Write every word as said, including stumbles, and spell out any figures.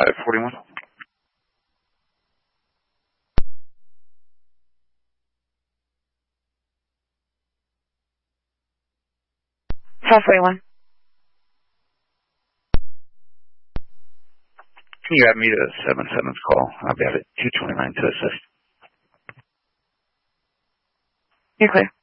five forty-one. five forty-one. Can you add me to seven seven's call? I'll be out at two twenty-nine to assist. You're clear.